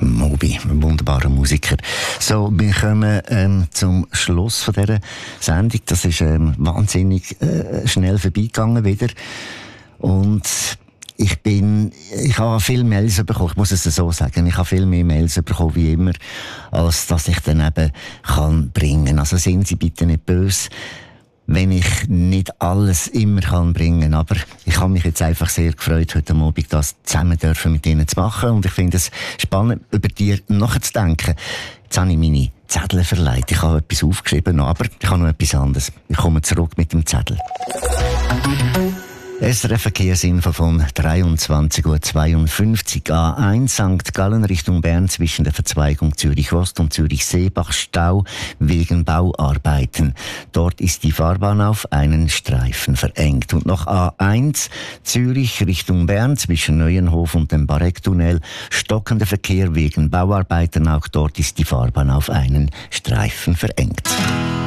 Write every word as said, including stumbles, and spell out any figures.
Moby, ein wunderbarer Musiker. So, wir kommen ähm, zum Schluss von dieser Sendung. Das ist ähm, wahnsinnig äh, schnell vorbeigegangen wieder. Und ich bin, ich habe viel Mails bekommen, ich muss es so sagen, ich habe viel mehr Mails bekommen wie immer, als dass ich dann eben kann bringen. Also sind Sie bitte nicht böse, wenn ich nicht alles immer kann bringen, aber ich habe mich jetzt einfach sehr gefreut, heute Abend das zusammen dürfen mit Ihnen zu machen, und ich finde es spannend, über dir nachzudenken. Jetzt habe ich meine Zettel verleiht, ich habe etwas aufgeschrieben, aber ich habe noch etwas anderes. Ich komme zurück mit dem Zettel. S R F-Verkehrsinfo von dreiundzwanzig Uhr zweiundfünfzig. A eins Sankt Gallen Richtung Bern zwischen der Verzweigung Zürich-Ost und Zürich-Seebach Stau wegen Bauarbeiten. Dort ist die Fahrbahn auf einen Streifen verengt. Und noch A eins Zürich Richtung Bern zwischen Neuenhof und dem Barecktunnel stockender Verkehr wegen Bauarbeiten. Auch dort ist die Fahrbahn auf einen Streifen verengt.